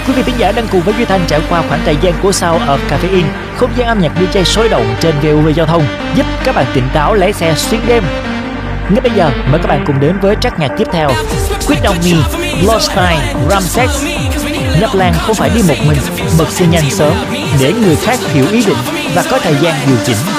Quý vị thính giả đang cùng với Duy Thanh trải qua khoảng thời gian của Sound of Caffeine, không gian âm nhạc DJ sôi động trên VOV Giao thông, giúp các bạn tỉnh táo lái xe xuyên đêm. Ngay bây giờ, mời các bạn cùng đến với track nhạc tiếp theo, Quit On Me, Bloodstein, Ramses. Nhập làng không phải đi một mình, mật xin nhanh sớm để người khác hiểu ý định và có thời gian điều chỉnh.